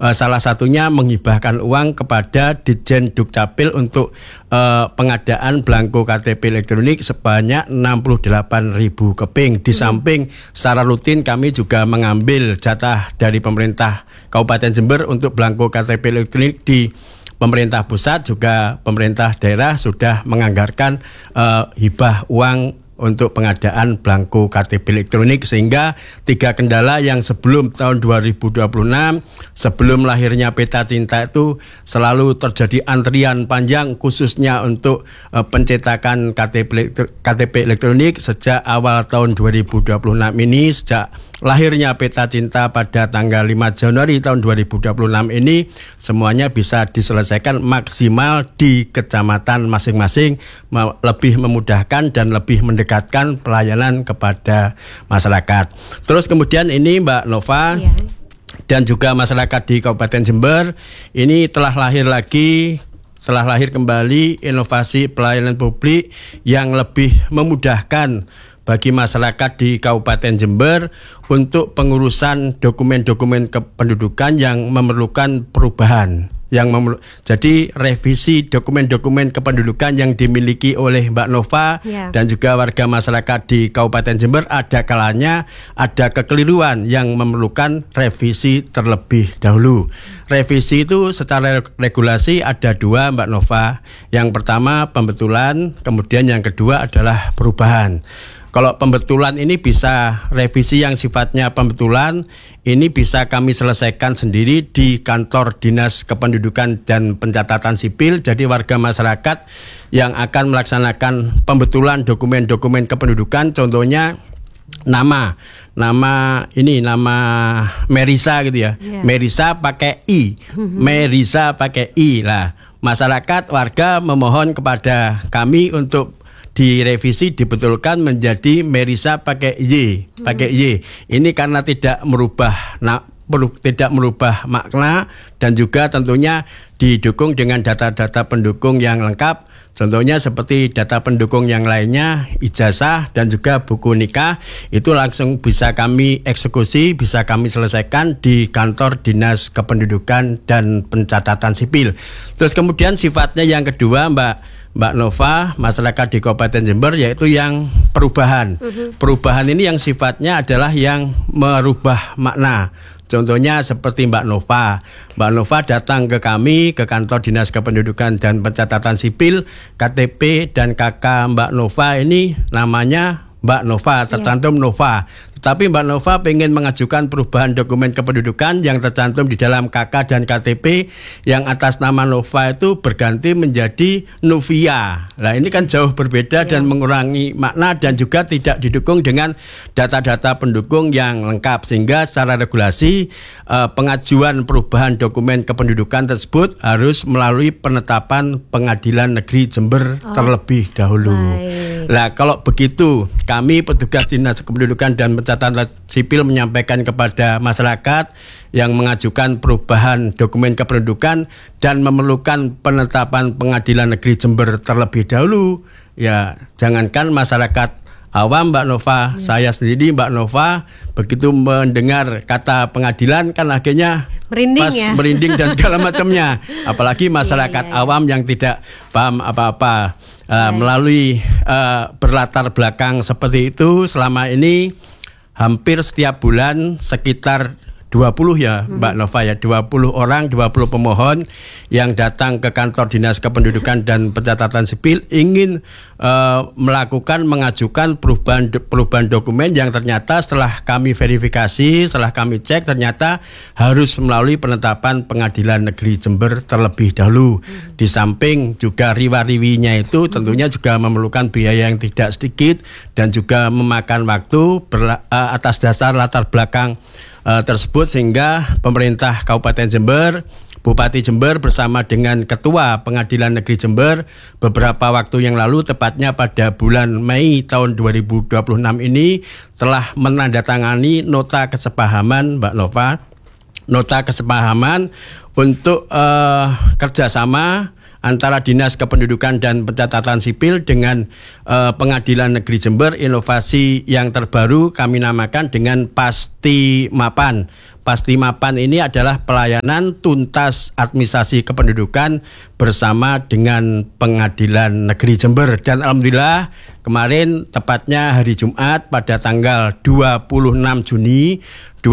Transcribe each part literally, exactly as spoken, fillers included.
uh, salah satunya menghibahkan uang kepada Ditjen Dukcapil untuk uh, pengadaan belangko K T P elektronik sebanyak enam puluh delapan ribu keping. Di samping secara rutin kami juga mengambil jatah dari pemerintah Kabupaten Jember untuk belangko K T P elektronik di pemerintah pusat, juga pemerintah daerah sudah menganggarkan uh, hibah uang untuk pengadaan belangko K T P elektronik, sehingga tiga kendala yang sebelum tahun dua ribu dua puluh enam, sebelum lahirnya Peta Cinta itu selalu terjadi antrian panjang khususnya untuk uh, pencetakan K T P, K T P elektronik sejak awal tahun dua ribu dua puluh enam ini. Sejak lahirnya Peta Cinta pada tanggal lima Januari tahun dua ribu dua puluh enam ini, semuanya bisa diselesaikan maksimal di kecamatan masing-masing, lebih memudahkan dan lebih mendekatkan pelayanan kepada masyarakat. Terus kemudian ini Mbak Nova, ya, dan juga masyarakat di Kabupaten Jember, ini telah lahir lagi, telah lahir kembali inovasi pelayanan publik yang lebih memudahkan bagi masyarakat di Kabupaten Jember untuk pengurusan dokumen-dokumen kependudukan yang memerlukan perubahan. Yang memerlu- Jadi revisi dokumen-dokumen kependudukan yang dimiliki oleh Mbak Nova, yeah, dan juga warga masyarakat di Kabupaten Jember, ada kalanya ada kekeliruan yang memerlukan revisi terlebih dahulu. Revisi itu secara regulasi ada dua, Mbak Nova. Yang pertama pembetulan, kemudian yang kedua adalah perubahan. Kalau pembetulan ini bisa, revisi yang sifatnya pembetulan ini bisa kami selesaikan sendiri di kantor Dinas Kependudukan dan Pencatatan Sipil. Jadi warga masyarakat yang akan melaksanakan pembetulan dokumen-dokumen kependudukan, contohnya nama, nama ini nama Merisa gitu ya, yeah. Merisa pakai I, Merisa pakai I lah. Masyarakat warga memohon kepada kami untuk direvisi, dibetulkan menjadi Merisa pakai Y, pakai Y. Ini karena tidak merubah nah, tidak merubah makna, dan juga tentunya didukung dengan data-data pendukung yang lengkap. Contohnya seperti data pendukung yang lainnya, ijazah dan juga buku nikah, itu langsung bisa kami eksekusi, bisa kami selesaikan di kantor Dinas Kependudukan dan Pencatatan Sipil. Terus kemudian sifatnya yang kedua, Mbak Mbak Nova, masyarakat di Kabupaten Jember, yaitu yang perubahan. Uh-huh. Perubahan ini yang sifatnya adalah yang merubah makna. Contohnya seperti Mbak Nova. Mbak Nova datang ke kami, ke kantor Dinas Kependudukan dan Pencatatan Sipil, K T P dan K K Mbak Nova ini namanya Mbak Nova, tercantum yeah. Nova. Tetapi Mbak Nova pengen mengajukan perubahan dokumen kependudukan yang tercantum di dalam K K dan K T P yang atas nama Nova itu berganti menjadi Novia. Nah ini kan jauh berbeda, yeah, dan mengurangi makna dan juga tidak didukung dengan data-data pendukung yang lengkap, sehingga secara regulasi eh, pengajuan perubahan dokumen kependudukan tersebut harus melalui penetapan Pengadilan Negeri Jember oh. terlebih dahulu. Baik. Nah kalau begitu, kami petugas Dinas Kependudukan dan Pencatatan Sipil menyampaikan kepada masyarakat yang mengajukan perubahan dokumen kependudukan dan memerlukan penetapan Pengadilan Negeri Jember terlebih dahulu, ya jangankan masyarakat awam, Mbak Nova, hmm. saya sendiri Mbak Nova begitu mendengar kata pengadilan kan akhirnya merinding, pas ya? merinding dan segala macamnya. Apalagi masyarakat yeah, yeah, yeah. awam yang tidak paham apa-apa. Uh, yeah. Melalui uh, berlatar belakang seperti itu, selama ini hampir setiap bulan sekitar dua puluh ya hmm. Mbak Nova ya, dua puluh orang, dua puluh pemohon yang datang ke kantor Dinas Kependudukan dan Pencatatan Sipil ingin uh, melakukan, mengajukan perubahan perubahan dokumen yang ternyata setelah kami verifikasi, setelah kami cek ternyata harus melalui penetapan Pengadilan Negeri Jember terlebih dahulu. Hmm. Di samping juga riwa-riwinya itu tentunya juga memerlukan biaya yang tidak sedikit dan juga memakan waktu berla- uh, atas dasar latar belakang Uh, tersebut, sehingga pemerintah Kabupaten Jember, Bupati Jember bersama dengan Ketua Pengadilan Negeri Jember beberapa waktu yang lalu, tepatnya pada bulan Mei tahun dua ribu dua puluh enam ini telah menandatangani nota kesepahaman, Mbak Nova, nota kesepahaman untuk uh, kerjasama antara Dinas Kependudukan dan Pencatatan Sipil dengan uh, Pengadilan Negeri Jember. Inovasi yang terbaru kami namakan dengan Pasti Mapan. Pastimapan ini adalah pelayanan tuntas administrasi kependudukan bersama dengan Pengadilan Negeri Jember. Dan alhamdulillah kemarin tepatnya hari Jumat pada tanggal dua puluh enam Juni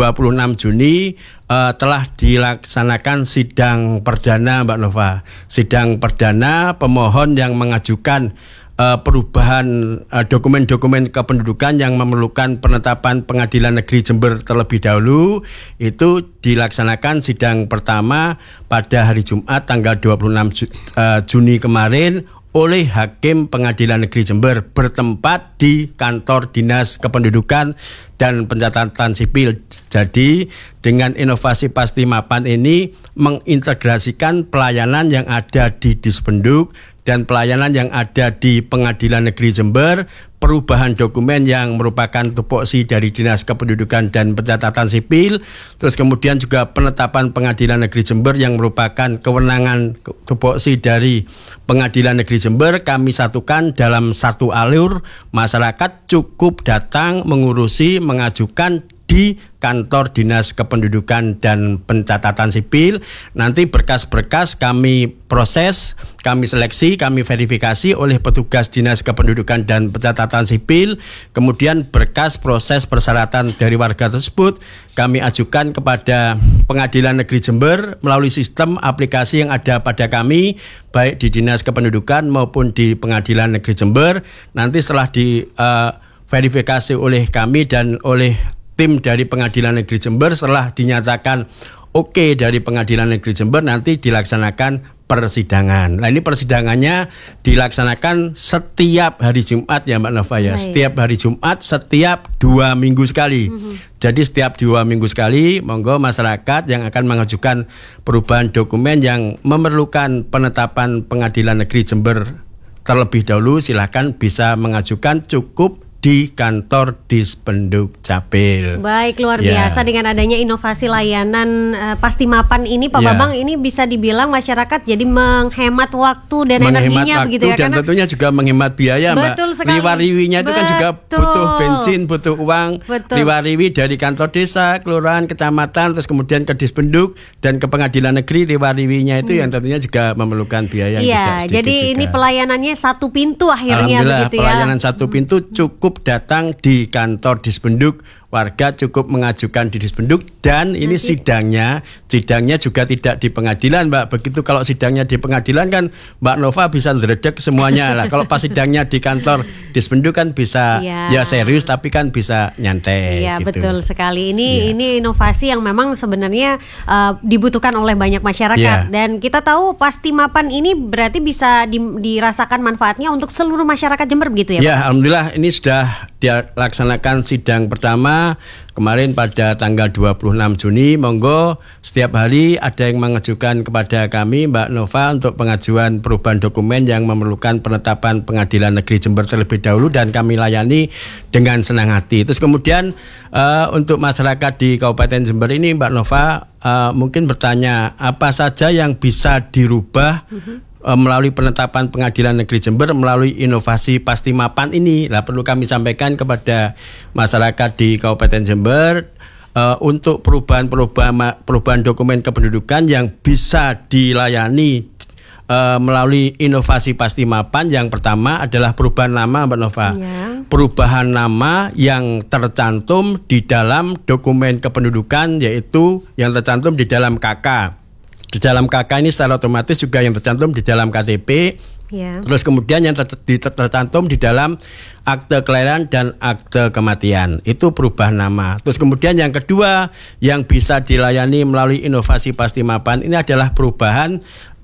uh, telah dilaksanakan sidang perdana, Mbak Nova. Sidang perdana pemohon yang mengajukan Uh, perubahan uh, dokumen-dokumen kependudukan yang memerlukan penetapan Pengadilan Negeri Jember terlebih dahulu itu dilaksanakan sidang pertama pada hari Jumat tanggal dua puluh enam Juni kemarin oleh Hakim Pengadilan Negeri Jember bertempat di Kantor Dinas Kependudukan dan Pencatatan Sipil. Jadi dengan inovasi Pastimapan ini mengintegrasikan pelayanan yang ada di Dispenduk dan pelayanan yang ada di Pengadilan Negeri Jember, perubahan dokumen yang merupakan tupoksi dari Dinas Kependudukan dan Pencatatan Sipil, terus kemudian juga penetapan Pengadilan Negeri Jember yang merupakan kewenangan tupoksi dari Pengadilan Negeri Jember, kami satukan dalam satu alur. Masyarakat cukup datang mengurusi, mengajukan di Kantor Dinas Kependudukan dan Pencatatan Sipil. Nanti berkas-berkas kami proses, kami seleksi, kami verifikasi oleh petugas Dinas Kependudukan dan Pencatatan Sipil. Kemudian berkas proses persyaratan dari warga tersebut kami ajukan kepada Pengadilan Negeri Jember melalui sistem aplikasi yang ada pada kami, baik di Dinas Kependudukan maupun di Pengadilan Negeri Jember. Nanti setelah di uh, verifikasi oleh kami dan oleh tim dari Pengadilan Negeri Jember, setelah dinyatakan oke okay dari Pengadilan Negeri Jember, nanti dilaksanakan persidangan. Nah ini persidangannya dilaksanakan setiap hari Jumat ya Mbak Nova ya. Baik. Setiap hari Jumat, setiap dua minggu sekali. Mm-hmm. Jadi setiap dua minggu sekali, monggo masyarakat yang akan mengajukan perubahan dokumen yang memerlukan penetapan Pengadilan Negeri Jember terlebih dahulu, silahkan bisa mengajukan cukup di kantor Dispenduk Capil. Baik, luar ya. biasa dengan adanya inovasi layanan uh, Pastimapan ini, Pak ya. Bambang, ini bisa dibilang masyarakat jadi menghemat waktu dan menghemat energinya waktu begitu ya. Dan karena tentunya juga menghemat biaya, betul Mbak. Riwa-riwinya itu kan juga butuh bensin, butuh uang. Betul. Riwa-riwi dari kantor desa, kelurahan, kecamatan, terus kemudian ke Dispenduk dan ke Pengadilan Negeri. Riwa-riwinya itu hmm. yang tentunya juga memerlukan biaya yang ya, tidak sedikit jadi juga. Ini pelayanannya satu pintu akhirnya begitu ya. Pelayanan satu pintu cukup datang di kantor Dispenduk, warga cukup mengajukan di Dispenduk, dan ini Nanti. sidangnya sidangnya juga tidak di pengadilan, Mbak. Begitu kalau sidangnya di pengadilan kan Mbak Nova bisa ndredeg semuanya lah. Kalau pas sidangnya di kantor Dispenduk kan bisa ya, ya serius tapi kan bisa nyantai. Iya gitu. Betul sekali. Ini ya. ini inovasi yang memang sebenarnya uh, dibutuhkan oleh banyak masyarakat ya. Dan kita tahu Pastimapan ini berarti bisa di, dirasakan manfaatnya untuk seluruh masyarakat Jember begitu ya, Pak? Ya, alhamdulillah ini sudah dilaksanakan sidang pertama kemarin pada tanggal dua puluh enam Juni. Monggo setiap hari ada yang mengajukan kepada kami, Mbak Nova, untuk pengajuan perubahan dokumen yang memerlukan penetapan Pengadilan Negeri Jember terlebih dahulu, dan kami layani dengan senang hati. Terus kemudian uh, untuk masyarakat di Kabupaten Jember ini, Mbak Nova, uh, mungkin bertanya apa saja yang bisa dirubah uh-huh. melalui penetapan Pengadilan Negeri Jember melalui inovasi Pastimapan ini. Lah perlu kami sampaikan kepada masyarakat di Kabupaten Jember uh, untuk perubahan-perubahan perubahan dokumen kependudukan yang bisa dilayani uh, melalui inovasi Pastimapan. Yang pertama adalah perubahan nama, Mbak Nova. Ya. Perubahan nama yang tercantum di dalam dokumen kependudukan, yaitu yang tercantum di dalam K K. Di dalam K K ini secara otomatis juga yang tercantum di dalam K T P. Ya. Terus kemudian yang ter- ter- tercantum di dalam akte kelahiran dan akte kematian. Itu perubahan nama. Terus kemudian yang kedua yang bisa dilayani melalui inovasi Pastimapan ini adalah perubahan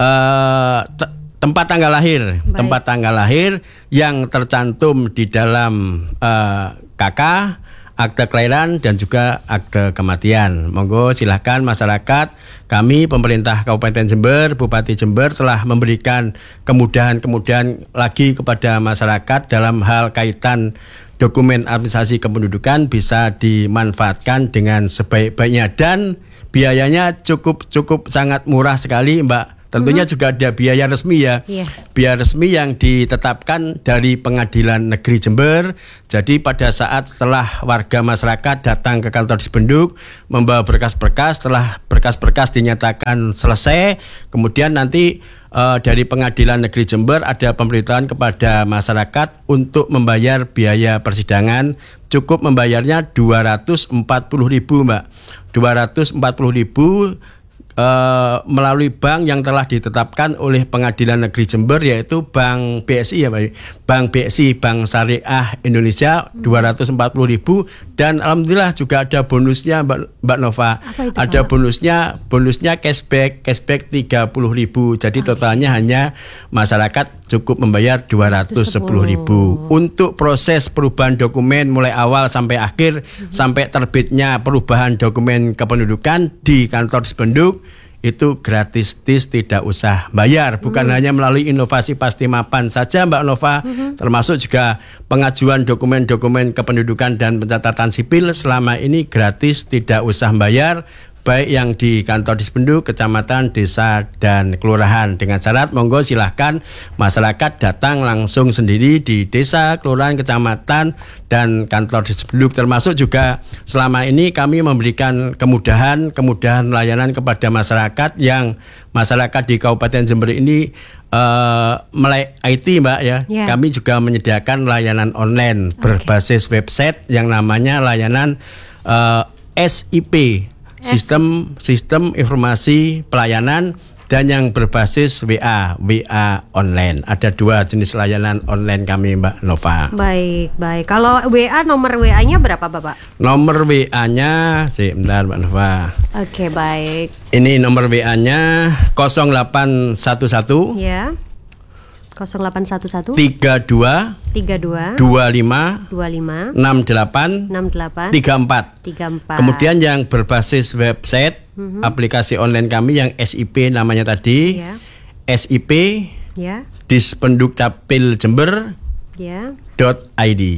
uh, te- tempat tanggal lahir. Baik. Tempat tanggal lahir yang tercantum di dalam uh, K K, akte kelahiran dan juga akte kematian. Monggo silahkan masyarakat, kami pemerintah Kabupaten Jember, Bupati Jember telah memberikan kemudahan-kemudahan lagi kepada masyarakat dalam hal kaitan dokumen administrasi kependudukan bisa dimanfaatkan dengan sebaik-baiknya, dan biayanya cukup cukup sangat murah sekali, Mbak. Tentunya mm-hmm. juga ada biaya resmi ya. Yeah. Biaya resmi yang ditetapkan dari Pengadilan Negeri Jember. Jadi pada saat setelah warga masyarakat datang ke kantor Dispenduk membawa berkas-berkas, setelah berkas-berkas dinyatakan selesai, kemudian nanti uh, dari Pengadilan Negeri Jember ada pemberitahuan kepada masyarakat untuk membayar biaya persidangan. Cukup membayarnya dua ratus empat puluh ribu, Mbak. dua ratus empat puluh ribu uh, melalui bank yang telah ditetapkan oleh Pengadilan Negeri Jember, yaitu Bank B S I ya, Pak. Bank B S I, Bank Syariah Indonesia, dua ratus empat puluh ribu. Dan alhamdulillah juga ada bonusnya, Mbak, Mbak Nova. Itu, ada Pak? bonusnya, bonusnya cashback, cashback tiga puluh ribu. Jadi okay. totalnya hanya masyarakat cukup membayar dua ratus sepuluh ribu. Untuk proses perubahan dokumen mulai awal sampai akhir, mm-hmm. sampai terbitnya perubahan dokumen kependudukan di kantor Dispenduk, itu gratis, tis, tidak usah bayar. Bukan hmm. hanya melalui inovasi pasti mapan saja, Mbak Nova, hmm. termasuk juga pengajuan dokumen-dokumen kependudukan dan pencatatan sipil selama ini gratis, tidak usah bayar, baik yang di kantor Dispenduk, kecamatan, desa, dan kelurahan. Dengan syarat monggo silahkan masyarakat datang langsung sendiri di desa, kelurahan, kecamatan, dan kantor Dispenduk. Termasuk juga selama ini kami memberikan kemudahan kemudahan layanan kepada masyarakat yang masyarakat di Kabupaten Jember ini uh, melek I T, Mbak ya. Yeah. Kami juga menyediakan layanan online okay. berbasis website yang namanya layanan uh, S I P. Sistem Sistem Informasi Pelayanan, dan yang berbasis W A, W A online. Ada dua jenis layanan online kami, Mbak Nova. Baik, baik. Kalau W A, nomor W A-nya berapa, Bapak? Nomor W A-nya, sih, bentar, Mbak Nova. Oke, baik. Ini nomor W A-nya nol delapan satu satu. Ya. nol delapan satu satu tiga dua tiga dua dua lima dua lima enam delapan enam delapan tiga empat tiga empat. Kemudian yang berbasis website, mm-hmm. aplikasi online kami yang S I P namanya tadi, yeah. S I P yeah. Dispenduk Capil Jember yeah. .id.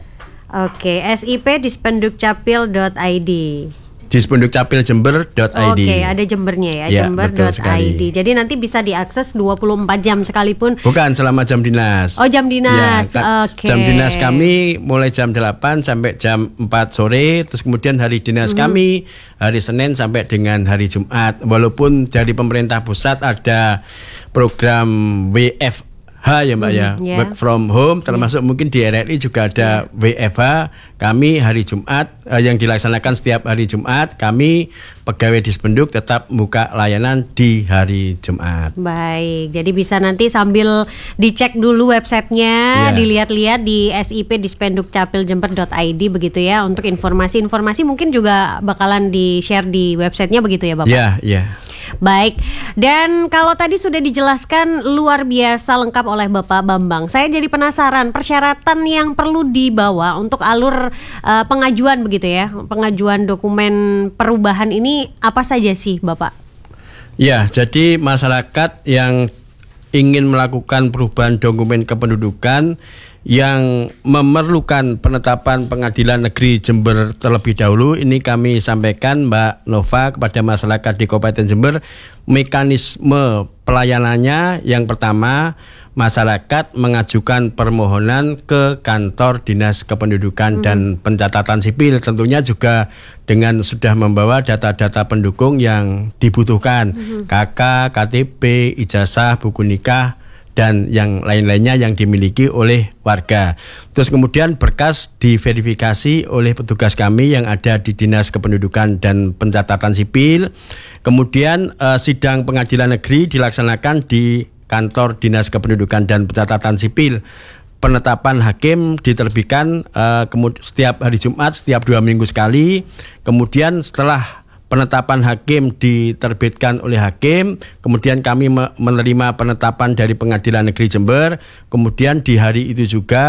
Oke, S I P Dispenduk Capil .id. Dispenduk Capil Jember .id. Oke, ada Jembernya ya, ya Jember .id. Jadi nanti bisa diakses dua puluh empat jam sekalipun. Bukan, selama jam dinas. Oh, jam dinas. Ya, Oke. Jam dinas kami mulai jam delapan sampai jam empat sore. Terus kemudian hari dinas mm-hmm. kami hari Senin sampai dengan hari Jumat. Walaupun dari pemerintah pusat ada program W F H ya Mbak hmm, ya, yeah. work from home, termasuk yeah. mungkin di R R I juga ada yeah. W F H. Kami hari Jumat eh, yang dilaksanakan setiap hari Jumat, kami pegawai Dispenduk tetap buka layanan di hari Jumat. Baik, jadi bisa nanti sambil dicek dulu websitenya, yeah. dilihat-lihat di S I P Dispenduk Capil Jember .id begitu ya, untuk informasi-informasi mungkin juga bakalan di-share di websitenya begitu ya Bapak? Iya, yeah, iya. Yeah. Baik, dan kalau tadi sudah dijelaskan luar biasa lengkap oleh Bapak Bambang, saya jadi penasaran persyaratan yang perlu dibawa untuk alur uh, pengajuan begitu ya, pengajuan dokumen perubahan ini apa saja sih Bapak? Ya, jadi masyarakat yang ingin melakukan perubahan dokumen kependudukan yang memerlukan penetapan Pengadilan Negeri Jember terlebih dahulu, ini kami sampaikan Mbak Nova kepada masyarakat di Kabupaten Jember. Mekanisme pelayanannya yang pertama, masyarakat mengajukan permohonan ke kantor Dinas Kependudukan hmm. dan Pencatatan Sipil, tentunya juga dengan sudah membawa data-data pendukung yang dibutuhkan, hmm. K K, K T P, ijazah, buku nikah, dan yang lain-lainnya yang dimiliki oleh warga. Terus kemudian berkas diverifikasi oleh petugas kami yang ada di Dinas Kependudukan dan Pencatatan Sipil. Kemudian eh, sidang pengadilan negeri dilaksanakan di kantor Dinas Kependudukan dan Pencatatan Sipil. Penetapan hakim diterbitkan eh, kemud- setiap hari Jumat, setiap dua minggu sekali. Kemudian setelah penetapan hakim diterbitkan oleh hakim, kemudian kami menerima penetapan dari Pengadilan Negeri Jember, kemudian di hari itu juga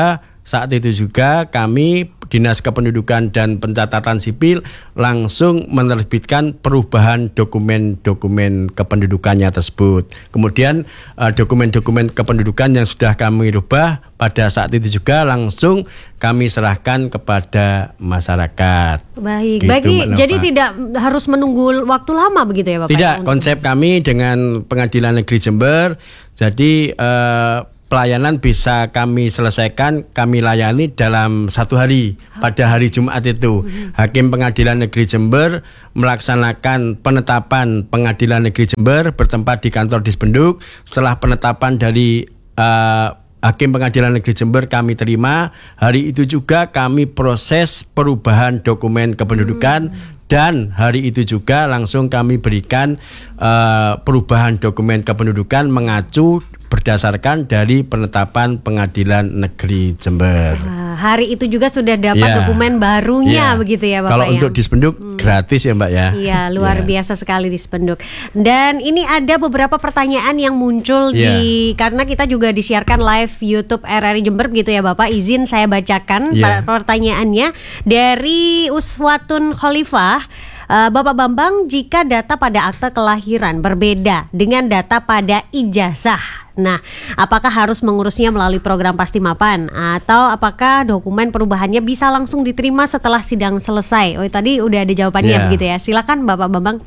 saat itu juga kami Dinas Kependudukan dan Pencatatan Sipil langsung menerbitkan perubahan dokumen-dokumen kependudukannya tersebut. Kemudian uh, dokumen-dokumen kependudukan yang sudah kami rubah pada saat itu juga langsung kami serahkan kepada masyarakat. Baik, gitu, bagi jadi tidak harus menunggu waktu lama begitu ya Bapak? Tidak, ya, konsep kami dengan Pengadilan Negeri Jember, jadi uh, pelayanan bisa kami selesaikan, kami layani dalam satu hari pada hari Jumat itu. Hakim Pengadilan Negeri Jember melaksanakan penetapan Pengadilan Negeri Jember bertempat di kantor Dispenduk. Setelah penetapan dari uh, Hakim Pengadilan Negeri Jember kami terima, hari itu juga kami proses perubahan dokumen kependudukan. Hmm. Dan hari itu juga langsung kami berikan uh, perubahan dokumen kependudukan mengacu berdasarkan dari penetapan Pengadilan Negeri Jember. Nah, hari itu juga sudah dapat ya. dokumen barunya ya. begitu ya Bapak. Kalau ya? untuk Dispenduk hmm. gratis ya Mbak ya. Iya, luar ya. biasa sekali Dispenduk. Dan ini ada beberapa pertanyaan yang muncul ya. di karena kita juga disiarkan live YouTube R R I Jember gitu ya Bapak. Izin saya bacakan ya. pertanyaannya dari Uswatun Khalifah. Uh, Bapak Bambang, jika data pada akte kelahiran berbeda dengan data pada ijazah, nah apakah harus mengurusnya melalui program Pasti Mapan atau apakah dokumen perubahannya bisa langsung diterima setelah sidang selesai? Oh tadi udah ada jawabannya yeah. begitu ya. Silakan Bapak Bambang.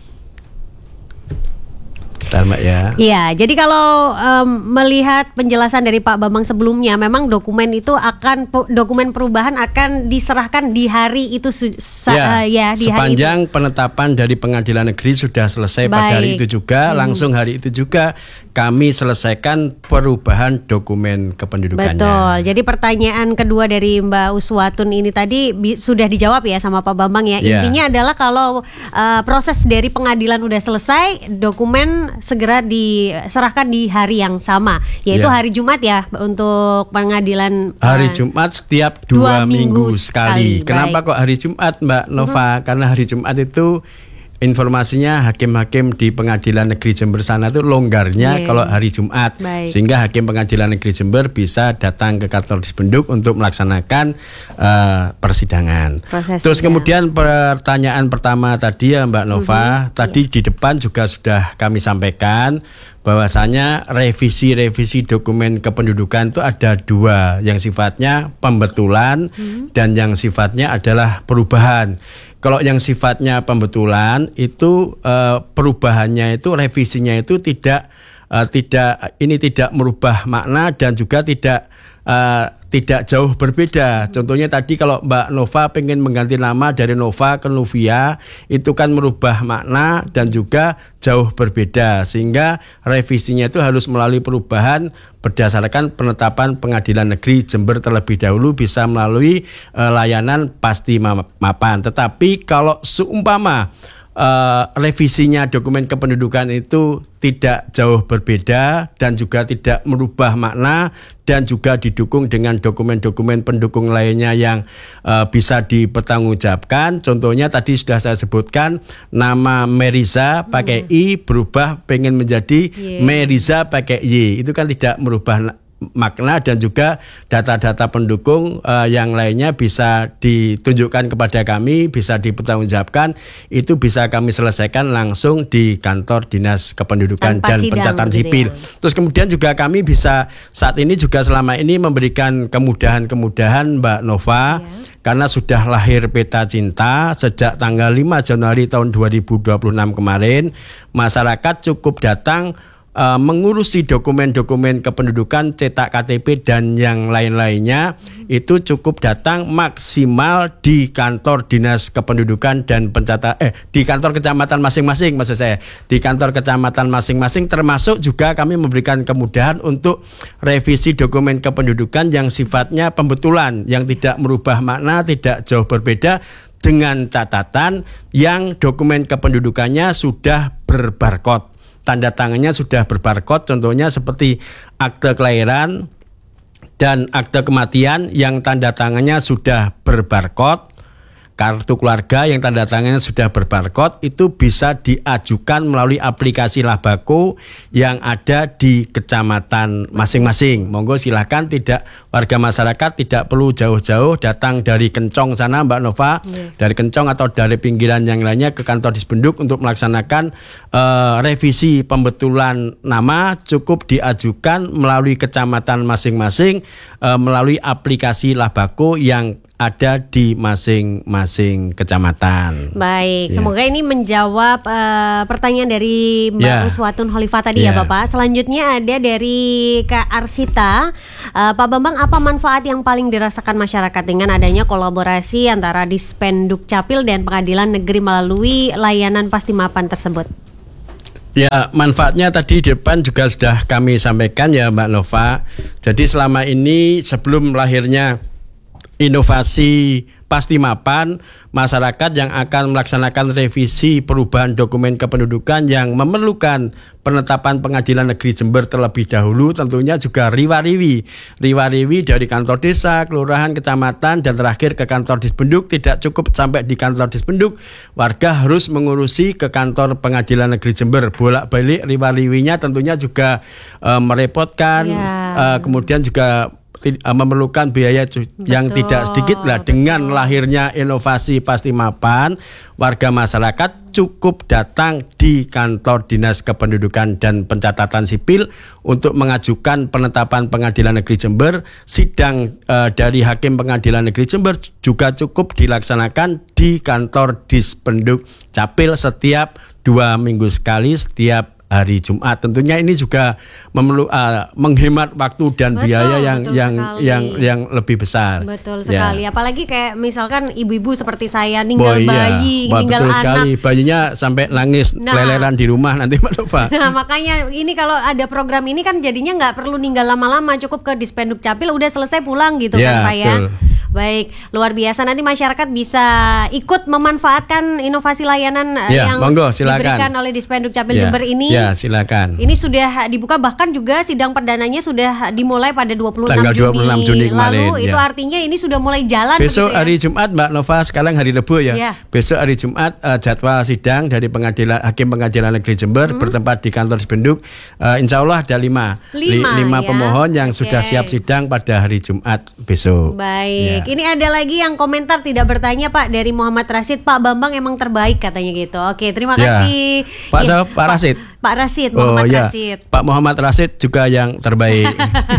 Mbak ya. Iya, jadi kalau um, melihat penjelasan dari Pak Bambang sebelumnya, memang dokumen itu akan dokumen perubahan akan diserahkan di hari itu sa- ya, uh, ya di sepanjang hari itu. Penetapan dari Pengadilan Negeri sudah selesai. Baik. Pada hari itu juga, hmm. langsung hari itu juga kami selesaikan perubahan dokumen kependudukannya. Betul. Jadi pertanyaan kedua dari Mbak Uswatun ini tadi bi- sudah dijawab ya sama Pak Bambang ya. ya. Intinya adalah kalau uh, proses dari pengadilan udah selesai, dokumen segera diserahkan di hari yang sama, yaitu ya. hari Jumat ya untuk pengadilan. Hari uh, Jumat setiap dua, dua minggu, minggu sekali. sekali. Kenapa Baik. kok hari Jumat, Mbak Nova? Uh-huh. Karena hari Jumat itu informasinya hakim-hakim di Pengadilan Negeri Jember sana itu longgarnya yeah. kalau hari Jumat. Baik. Sehingga Hakim Pengadilan Negeri Jember bisa datang ke kantor Dispenduk untuk melaksanakan uh, persidangan. Prosesnya. Terus kemudian pertanyaan pertama tadi ya Mbak Nova, mm-hmm. tadi yeah. di depan juga sudah kami sampaikan bahwasanya revisi-revisi dokumen kependudukan itu ada dua, yang sifatnya pembetulan hmm. dan yang sifatnya adalah perubahan. Kalau yang sifatnya pembetulan itu uh, perubahannya itu revisinya itu tidak uh, tidak ini tidak merubah makna dan juga tidak uh, tidak jauh berbeda. Contohnya tadi kalau Mbak Nova pengen mengganti nama dari Nova ke Novia, itu kan merubah makna dan juga jauh berbeda. Sehingga revisinya itu harus melalui perubahan berdasarkan penetapan Pengadilan Negeri Jember terlebih dahulu, bisa melalui uh, layanan Pasti Mapan. Tetapi kalau seumpama Uh, revisinya dokumen kependudukan itu tidak jauh berbeda dan juga tidak merubah makna dan juga didukung dengan dokumen-dokumen pendukung lainnya yang uh, bisa dipertanggungjawabkan. Contohnya tadi sudah saya sebutkan nama Meriza pakai hmm. I berubah pengen menjadi yeah. Meriza pakai Y. Itu kan tidak merubah makna dan juga data-data pendukung uh, yang lainnya bisa ditunjukkan kepada kami, bisa dipertanggungjawabkan, itu bisa kami selesaikan langsung di kantor Dinas Kependudukan Tanpa dan Pencatatan Sipil. Ya. Terus kemudian juga kami bisa saat ini juga selama ini memberikan kemudahan-kemudahan Mbak Nova, ya. Karena sudah lahir Peta Cinta sejak tanggal lima Januari tahun dua ribu dua puluh enam kemarin, masyarakat cukup datang Uh, mengurusi dokumen-dokumen kependudukan, cetak K T P dan yang lain-lainnya, itu cukup datang maksimal di kantor Dinas Kependudukan dan Pencatatan eh di kantor kecamatan masing-masing, maksud saya di kantor kecamatan masing-masing, termasuk juga kami memberikan kemudahan untuk revisi dokumen kependudukan yang sifatnya pembetulan, yang tidak merubah makna, tidak jauh berbeda, dengan catatan yang dokumen kependudukannya sudah berbarcode. Tanda tangannya sudah berbarcode, contohnya seperti akte kelahiran dan akte kematian yang tanda tangannya sudah berbarcode. kartu keluarga yang tanda tangannya sudah berbarcode itu bisa diajukan melalui aplikasi Labako yang ada di kecamatan masing-masing. Monggo silahkan, tidak warga masyarakat tidak perlu jauh-jauh datang dari Kencong sana Mbak Nova, yeah. dari Kencong atau dari pinggiran yang lainnya ke kantor Dispenduk untuk melaksanakan uh, revisi pembetulan nama. Cukup diajukan melalui kecamatan masing-masing uh, melalui aplikasi Labako yang ada di masing-masing kecamatan. Baik, ya. Semoga ini menjawab uh, pertanyaan dari Mbak ya. Uswatun Khalifah tadi ya. ya Bapak. Selanjutnya ada dari Kak Arsita. uh, Pak Bambang, apa manfaat yang paling dirasakan masyarakat dengan adanya kolaborasi antara Dispenduk Capil dan Pengadilan Negeri melalui layanan Pastimapan tersebut? Ya, manfaatnya tadi di depan juga sudah kami sampaikan ya Mbak Nova. Jadi selama ini sebelum lahirnya inovasi Pastimapan, masyarakat yang akan melaksanakan revisi perubahan dokumen kependudukan yang memerlukan penetapan Pengadilan Negeri Jember terlebih dahulu, tentunya juga riwa-riwi riwa-riwi dari kantor desa, kelurahan, kecamatan, dan terakhir ke kantor Dispenduk. Tidak cukup sampai di kantor Dispenduk, warga harus mengurusi ke kantor Pengadilan Negeri Jember. Bolak-balik riwa-riwinya tentunya juga uh, merepotkan, ya. uh, kemudian juga memerlukan biaya yang Betul. tidak sedikit lah. Dengan Betul. lahirnya inovasi Pastimapan, warga masyarakat cukup datang di kantor Dinas Kependudukan dan Pencatatan Sipil untuk mengajukan penetapan Pengadilan Negeri Jember. Sidang uh, dari Hakim Pengadilan Negeri Jember juga cukup dilaksanakan di kantor Dispenduk Capil setiap dua minggu sekali, setiap hari Jumat. Tentunya ini juga memerlu, uh, menghemat waktu dan betul, biaya yang yang sekali. yang yang lebih besar. Betul sekali. Ya. Apalagi kayak misalkan ibu-ibu seperti saya ninggal oh, bayi, iya. Wah, ninggal betul anak. sekali. Bayinya sampai nangis nah, leleran di rumah nanti Mbak Nova. Nah, makanya ini kalau ada program ini kan jadinya nggak perlu ninggal lama-lama, cukup ke Dispenduk Capil udah selesai pulang gitu ya, kan Pak ya. Betul. Baik, luar biasa. Nanti masyarakat bisa ikut memanfaatkan inovasi layanan ya, yang monggo, silakan. diberikan oleh Dispenduk Capil ya, Jember ini. Ya, silakan. Ini sudah dibuka, bahkan juga sidang perdananya sudah dimulai pada dua puluh enam Tanggal dua puluh enam Juni kemarin. Lalu itu ya. artinya ini sudah mulai jalan. Besok ya? hari Jumat Mbak Nova, sekarang hari Rabu ya. ya. Besok hari Jumat uh, jadwal sidang dari Pengadilan Hakim Pengadilan Negeri Jember hmm. bertempat di kantor Dispenduk. Uh, insya Allah ada lima, lima, Li, lima ya? pemohon yang okay. sudah siap sidang pada hari Jumat besok. Baik, ya. Ini ada lagi yang komentar tidak bertanya Pak dari Muhammad Rasid. Pak Bambang emang terbaik katanya gitu. Oke, terima ya. kasih. Pak ya, Pak Rasid. Pak Rasid, Muhammad oh, ya. Rasid. Pak Muhammad Rasid juga yang terbaik.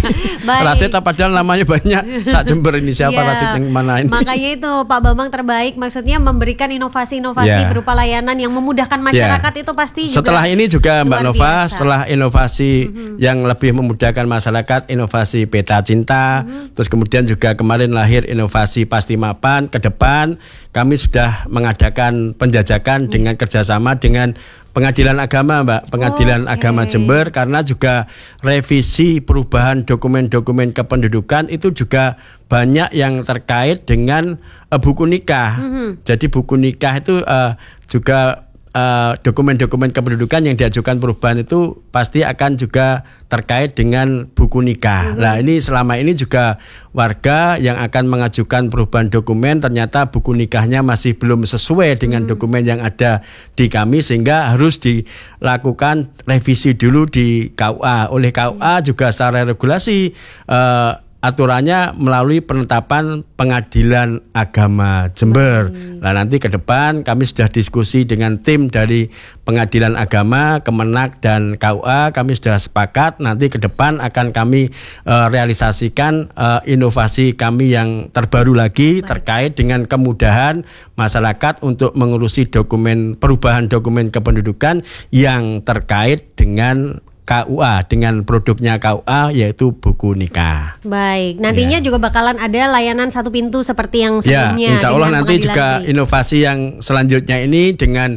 Rasid padahal namanya banyak. Sak Jember ini siapa ya, Rasid yang mana ini? Makanya itu Pak Bambang terbaik, maksudnya memberikan inovasi-inovasi ya. berupa layanan yang memudahkan masyarakat ya. itu pasti juga. Setelah ini juga Mbak Nova, biasa. setelah inovasi mm-hmm. yang lebih memudahkan masyarakat, inovasi Peta Cinta, mm-hmm. terus kemudian juga kemarin lahir inovasi Pastimapan. Ke depan kami sudah mengadakan penjajakan mm-hmm. dengan kerjasama dengan Pengadilan Agama Mbak, Pengadilan okay. Agama Jember, karena juga revisi perubahan dokumen-dokumen kependudukan itu juga banyak yang terkait dengan uh, buku nikah. Mm-hmm. Jadi buku nikah itu uh, juga uh, dokumen-dokumen kependudukan yang diajukan perubahan itu pasti akan juga terkait dengan buku nikah. Mm-hmm. Nah ini selama ini juga warga yang akan mengajukan perubahan dokumen ternyata buku nikahnya masih belum sesuai dengan mm-hmm. dokumen yang ada di kami, sehingga harus dilakukan revisi dulu di K U A. Oleh K U A juga secara regulasi uh, aturannya melalui penetapan Pengadilan Agama Jember. Hmm. Nah nanti ke depan kami sudah diskusi dengan tim dari Pengadilan Agama, Kemenak dan K U A. Kami sudah sepakat nanti ke depan akan kami uh, realisasikan uh, inovasi kami yang terbaru lagi. Baik. Terkait dengan kemudahan masyarakat untuk mengurusi dokumen perubahan dokumen kependudukan yang terkait dengan K U A, dengan produknya K U A yaitu buku nikah. Baik, nantinya ya. juga bakalan ada layanan satu pintu seperti yang sebelumnya. Ya, insya Allah nanti juga negeri. Inovasi yang selanjutnya ini dengan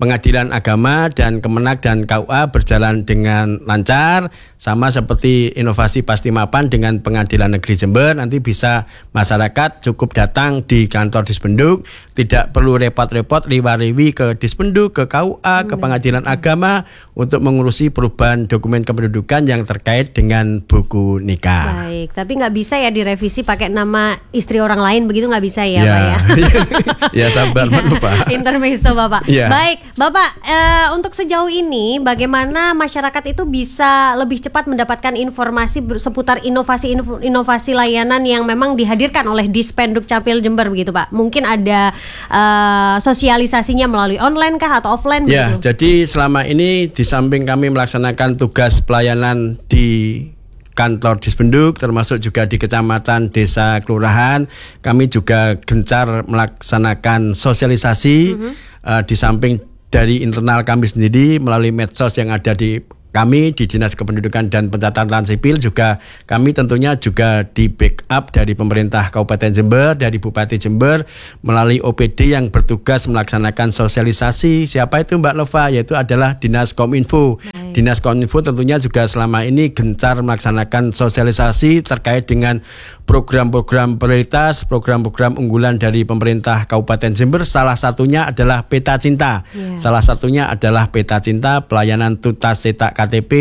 Pengadilan Agama dan Kemenak dan K U A berjalan dengan lancar, sama seperti inovasi Pasti Mapan dengan Pengadilan Negeri Jember. Nanti bisa masyarakat cukup datang di kantor Dispenduk, tidak perlu repot-repot riwa-riwi ke Dispenduk, ke K U A, ke Pengadilan Agama untuk mengurusi perubahan dokumen kependudukan yang terkait dengan buku nikah. Baik, tapi nggak bisa ya direvisi pakai nama istri orang lain, begitu nggak bisa ya, ya. Pak ya? Ya sabar Pak. Intermezzo Bapak. Ya. Baik. Bapak, eh, untuk sejauh ini bagaimana masyarakat itu bisa lebih cepat mendapatkan informasi seputar inovasi-inovasi layanan yang memang dihadirkan oleh Dispenduk Capil Jember begitu Pak? Mungkin ada eh, sosialisasinya melalui online kah atau offline? Ya, begitu? Jadi selama ini di samping kami melaksanakan tugas pelayanan di kantor Dispenduk, termasuk juga di kecamatan, desa, kelurahan, kami juga gencar melaksanakan sosialisasi mm-hmm. uh, di samping dari internal kami sendiri melalui medsos yang ada di kami di Dinas Kependudukan dan Pencatatan Sipil, juga kami tentunya juga di backup dari pemerintah Kabupaten Jember, dari Bupati Jember melalui O P D yang bertugas melaksanakan sosialisasi. Siapa itu Mbak Nova? Yaitu adalah Dinas Kominfo. Baik. Dinas Kominfo tentunya juga selama ini gencar melaksanakan sosialisasi terkait dengan program-program prioritas, program-program unggulan dari pemerintah Kabupaten Jember. Salah satunya adalah Peta Cinta. Yeah. Salah satunya adalah Peta Cinta, pelayanan tuntas cetak K T P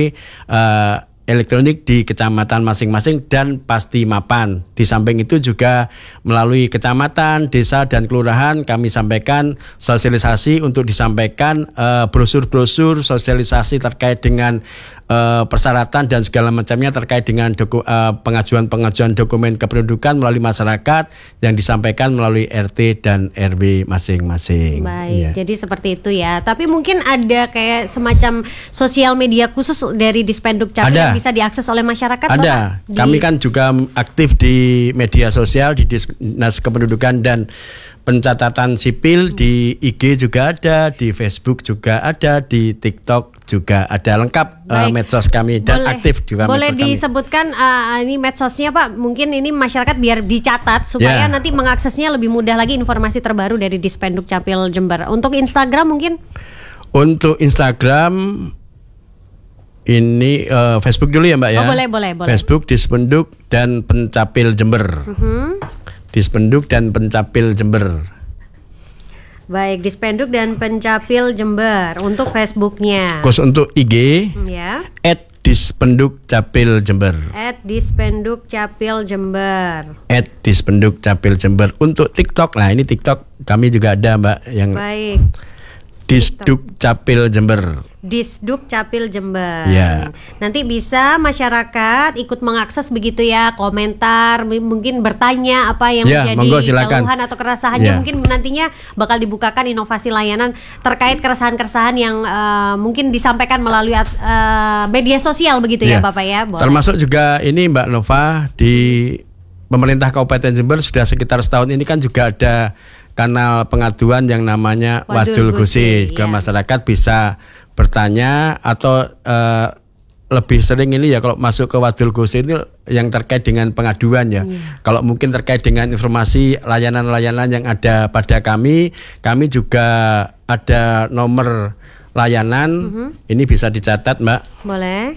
uh, elektronik di kecamatan masing-masing dan Pasti Mapan. Di samping itu juga melalui kecamatan, desa dan kelurahan kami sampaikan sosialisasi untuk disampaikan uh, brosur-brosur sosialisasi terkait dengan uh, persyaratan dan segala macamnya terkait dengan doku, uh, pengajuan-pengajuan dokumen kependudukan melalui masyarakat yang disampaikan melalui R T dan R W masing-masing. Baik, ya. Jadi seperti itu ya. Tapi mungkin ada kayak semacam sosial media khusus dari Dispenduk Capil yang bisa diakses oleh masyarakat? Ada. Bapak? Kami kan juga aktif di media sosial di Dinas Kependudukan dan Pencatatan Sipil, hmm. di I G juga ada, di Facebook juga ada, di TikTok juga ada, lengkap uh, medsos kami dan boleh, aktif juga boleh medsos disebutkan uh, ini medsosnya Pak, mungkin ini masyarakat biar dicatat supaya yeah. nanti mengaksesnya lebih mudah lagi informasi terbaru dari Dispenduk Capil Jember. Untuk Instagram mungkin? Untuk Instagram ini uh, Facebook dulu ya Mbak ya. Oh, boleh, boleh, boleh. Facebook Dispenduk dan Pencapil Jember. Uh-huh. Dispenduk dan Pencapil Jember. Baik, Dispenduk dan Pencapil Jember untuk Facebooknya. Khusus untuk I G, ya. at Dispenduk Capil Jember. At Dispenduk Capil Jember. At Dispenduk Capil Jember. Untuk TikTok, nah ini TikTok kami juga ada Mbak yang. Baik. Disduk Capil Jember. Disduk Capil Jember. Ya. Nanti bisa masyarakat ikut mengakses begitu ya, komentar, mungkin bertanya apa yang ya, menjadi keluhan atau keresahannya. Ya. Mungkin nantinya bakal dibukakan inovasi layanan terkait keresahan-keresahan yang uh, mungkin disampaikan melalui uh, media sosial begitu ya, ya Bapak ya. Boleh. Termasuk juga ini Mbak Nova, di pemerintah Kabupaten Jember sudah sekitar setahun ini kan juga ada kanal pengaduan yang namanya Wadul Gusi. Juga ya. Masyarakat bisa bertanya atau uh, lebih sering ini ya kalau masuk ke Wadul Gusi ini yang terkait dengan pengaduan ya. ya. Kalau mungkin terkait dengan informasi layanan-layanan yang ada pada kami, kami juga ada nomor layanan. Uh-huh. Ini bisa dicatat Mbak. Boleh.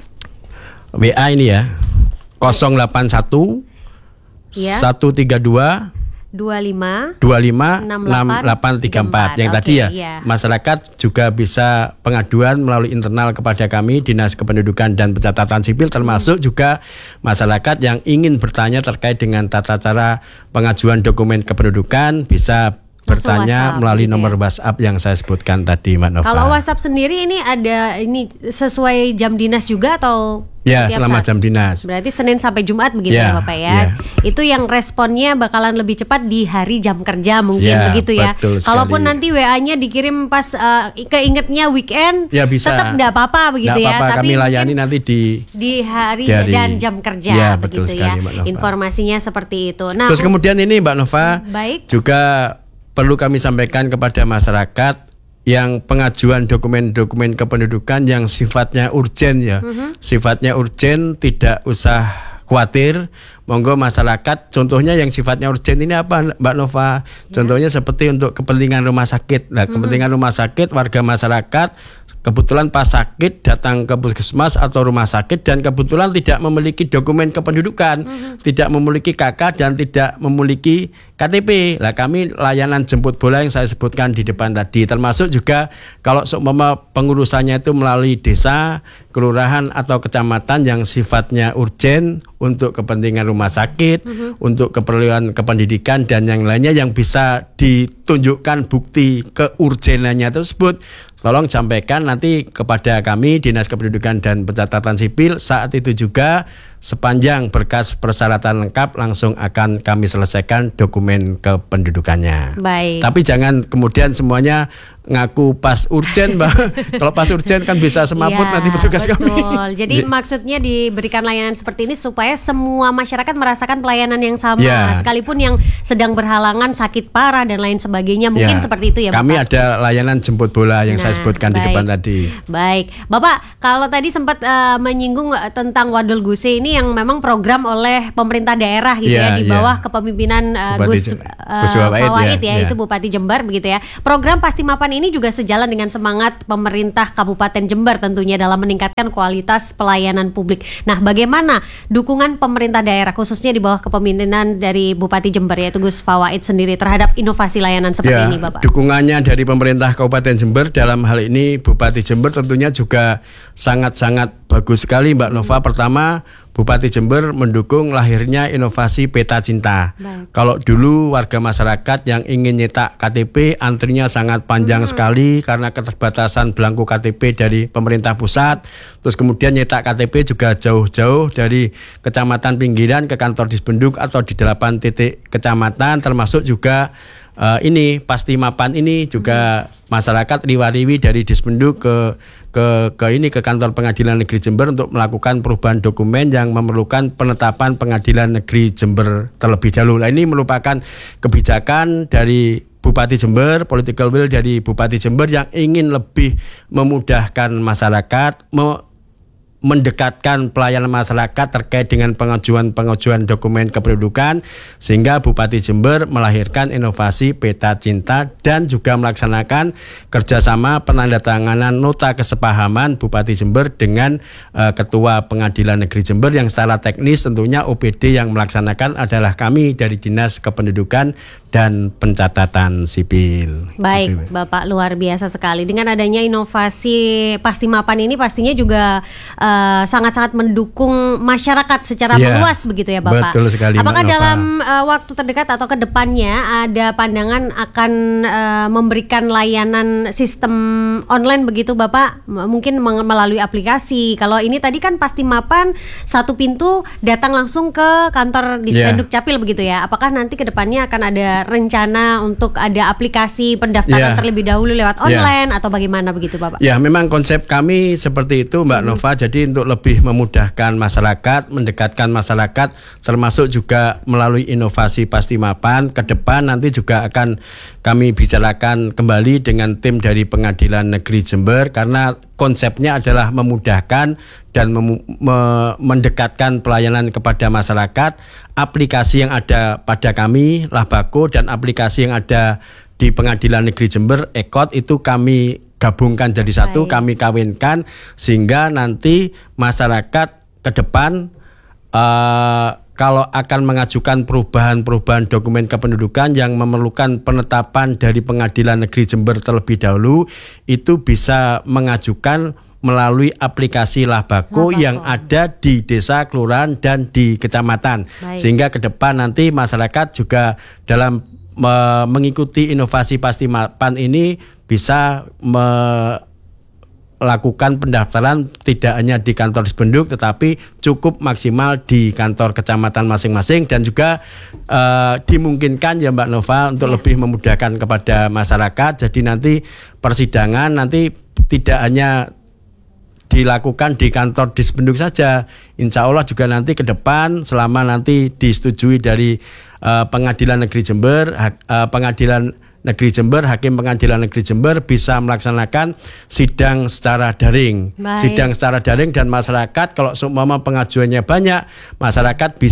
W A ini ya. nol delapan satu ya. satu tiga dua dua lima dua lima enam delapan tiga empat. Yang okay, tadi ya, yeah. Masyarakat juga bisa pengaduan melalui internal kepada kami Dinas Kependudukan dan Pencatatan Sipil, termasuk hmm. juga masyarakat yang ingin bertanya terkait dengan tata cara pengajuan dokumen kependudukan bisa bertanya WhatsApp, melalui gitu nomor ya. WhatsApp yang saya sebutkan tadi Mbak Nova. Kalau WhatsApp sendiri ini ada ini sesuai jam dinas juga atau? Ya, selama saat? Jam dinas. Berarti Senin sampai Jumat begitu ya, ya Bapak ya. Ya. Itu yang responnya bakalan lebih cepat di hari jam kerja mungkin ya, begitu ya. Kalaupun nanti W A-nya dikirim pas uh, keingetnya weekend, ya bisa. Tetap enggak apa-apa begitu nggak ya. Apa-apa, tapi kami layani nanti di di hari, di hari dan jam kerja ya, betul begitu sekali, ya. Mbak Nova. Informasinya seperti itu. Nah, terus kemudian ini Mbak Nova, baik. juga perlu kami sampaikan kepada masyarakat yang pengajuan dokumen-dokumen kependudukan yang sifatnya urgen ya, uh-huh. sifatnya urgen, tidak usah khawatir monggo masyarakat. Contohnya yang sifatnya urgent ini apa, Mbak Nova? Contohnya ya. Seperti untuk kepentingan rumah sakit. Nah, kepentingan hmm. rumah sakit warga masyarakat kebetulan pas sakit datang ke puskesmas atau rumah sakit dan kebetulan tidak memiliki dokumen kependudukan, mm-hmm. tidak memiliki K K dan tidak memiliki K T P. Lah kami layanan jemput bola yang saya sebutkan di depan tadi, termasuk juga kalau seumpama pengurusannya itu melalui desa, kelurahan atau kecamatan yang sifatnya urgen untuk kepentingan rumah sakit, mm-hmm. untuk keperluan kependidikan dan yang lainnya yang bisa ditunjukkan bukti keurgenannya tersebut. Tolong sampaikan nanti kepada kami Dinas Kependudukan dan Pencatatan Sipil. Saat itu juga sepanjang berkas persyaratan lengkap langsung akan kami selesaikan dokumen kependudukannya. Baik. Tapi jangan kemudian semuanya ngaku pas urgen, Mbak. Kalau pas urgen kan bisa semaput ya, nanti petugas betul. kami. Jadi maksudnya diberikan layanan seperti ini supaya semua masyarakat merasakan pelayanan yang sama, ya. Sekalipun yang sedang berhalangan sakit parah dan lain sebagainya. Mungkin ya. Seperti itu ya, Bapak. Kami ada layanan jemput bola yang nah, saya sebutkan baik. Di depan tadi. Baik, Bapak, kalau tadi sempat uh, menyinggung tentang Wadul Guse ini yang memang program oleh pemerintah daerah gitu ya, ya di bawah ya. Kepemimpinan uh, Gus uh, Fawaid ya, ya, itu Bupati Jember begitu ya. Program Pasti Mapan ini juga sejalan dengan semangat pemerintah Kabupaten Jember tentunya dalam meningkatkan kualitas pelayanan publik. Nah, bagaimana dukungan pemerintah daerah khususnya di bawah kepemimpinan dari Bupati Jember yaitu Gus Fawaid sendiri terhadap inovasi layanan seperti ya, ini, Bapak? Dukungannya dari pemerintah Kabupaten Jember dalam hal ini Bupati Jember tentunya juga sangat-sangat bagus sekali, Mbak Nova. Pertama, Bupati Jember mendukung lahirnya inovasi Peta Cinta. Baik. Kalau dulu warga masyarakat yang ingin nyetak K T P antrinya sangat panjang hmm. sekali karena keterbatasan belangko K T P dari pemerintah pusat. Terus kemudian nyetak K T P juga jauh-jauh dari kecamatan pinggiran ke kantor Dispenduk atau di delapan titik kecamatan, termasuk juga Uh, ini Pasti Mapan ini juga hmm. masyarakat riwa-riwi dari Dispenduk ke ke ke ini ke kantor Pengadilan Negeri Jember untuk melakukan perubahan dokumen yang memerlukan penetapan Pengadilan Negeri Jember terlebih dahulu. Nah, ini merupakan kebijakan dari Bupati Jember, political will dari Bupati Jember yang ingin lebih memudahkan masyarakat, me- mendekatkan pelayanan masyarakat terkait dengan pengajuan-pengajuan dokumen kependudukan, sehingga Bupati Jember melahirkan inovasi Peta Cinta dan juga melaksanakan kerjasama penandatanganan nota kesepahaman Bupati Jember dengan uh, Ketua Pengadilan Negeri Jember yang secara teknis tentunya O P D yang melaksanakan adalah kami dari Dinas Kependudukan dan Pencatatan Sipil. Baik, gitu. Bapak, luar biasa sekali. Dengan adanya inovasi Pasti Mapan ini pastinya juga uh, Uh, sangat-sangat mendukung masyarakat secara ya, meluas begitu ya, Bapak. Betul sekali. Apakah dalam uh, waktu terdekat atau ke depannya ada pandangan akan uh, memberikan layanan sistem online begitu, Bapak? M- mungkin meng- melalui aplikasi. Kalau ini tadi kan Pasti Mapan satu pintu datang langsung ke kantor Dispenduk yeah. Capil begitu ya. Apakah nanti ke depannya akan ada rencana untuk ada aplikasi pendaftaran yeah. terlebih dahulu lewat online yeah. atau bagaimana begitu, Bapak? Ya, memang konsep kami seperti itu, Mbak hmm. Nova. Jadi untuk lebih memudahkan masyarakat, mendekatkan masyarakat, termasuk juga melalui inovasi Pasti Mapan, ke depan nanti juga akan kami bicarakan kembali dengan tim dari Pengadilan Negeri Jember, karena konsepnya adalah memudahkan dan mem- me- mendekatkan pelayanan kepada masyarakat. Aplikasi yang ada pada kami, Lahbako, dan aplikasi yang ada di Pengadilan Negeri Jember, Ekot, itu kami gabungkan jadi satu, Baik. Kami kawinkan sehingga nanti masyarakat ke depan uh, kalau akan mengajukan perubahan-perubahan dokumen kependudukan yang memerlukan penetapan dari Pengadilan Negeri Jember terlebih dahulu, itu bisa mengajukan melalui aplikasi Lahbako yang ada di desa, kelurahan, dan di kecamatan. Baik. Sehingga ke depan nanti masyarakat juga dalam me- mengikuti inovasi Pasti Mapan ini bisa melakukan pendaftaran tidak hanya di kantor Dispenduk tetapi cukup maksimal di kantor kecamatan masing-masing, dan juga uh, dimungkinkan ya, Mbak Nova, untuk ya. lebih memudahkan kepada masyarakat. Jadi nanti persidangan nanti tidak hanya dilakukan di kantor Dispenduk saja. Insya Allah juga nanti ke depan selama nanti disetujui dari uh, Pengadilan Negeri Jember, ha, uh, Pengadilan Negeri Jember, Hakim Pengadilan Negeri Jember bisa melaksanakan sidang secara daring. Baik. Sidang secara daring, dan masyarakat kalau seumpama pengajuannya banyak, masyarakat bisa